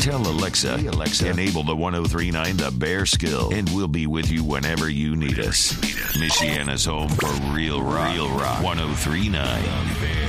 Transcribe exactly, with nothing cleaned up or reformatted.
Tell Alexa, Alexa, enable the one oh three point nine The Bear skill, and we'll be with you whenever you need us. Michiana's home for real rock. Real rock. one oh three point nine